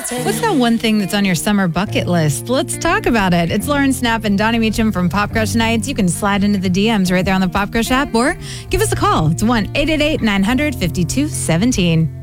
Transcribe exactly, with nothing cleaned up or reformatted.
What's that one thing that's on your summer bucket list? Let's talk about it. It's Lauren Snap and Donnie Meacham from Pop Crush Nights. You can slide into the D Ms right there on the Pop Crush app or give us a call. It's one eight eight eight, nine hundred, fifty-two seventeen.